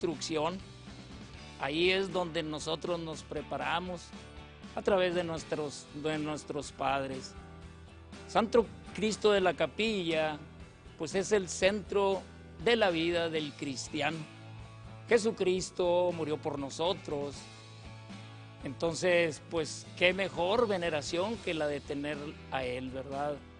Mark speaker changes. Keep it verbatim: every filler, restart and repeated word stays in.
Speaker 1: instrucción. Ahí es donde nosotros nos preparamos a través de nuestros, de nuestros padres. Santo Cristo de la Capilla, pues es el centro de la vida del cristiano. Jesucristo murió por nosotros. Entonces, pues qué mejor veneración que la de tener a Él, ¿verdad?